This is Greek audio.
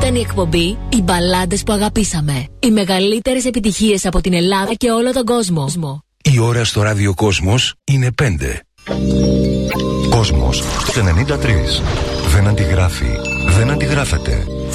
επόμενη εκπομπή, οι μπαλάντες που αγαπήσαμε. Οι μεγαλύτερες επιτυχίες από την Ελλάδα και όλο τον κόσμο. Η ώρα στο ράδιο Κόσμος είναι 5. Κόσμος στο 93. Δεν αντιγράφει. Δεν αντιγράφεται.